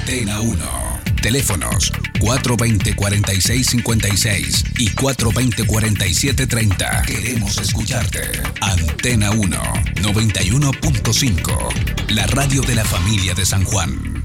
Antena 1. Teléfonos 420-4656 y 420-4730. Queremos escucharte. Antena 1, 91.5. La radio de la familia de San Juan.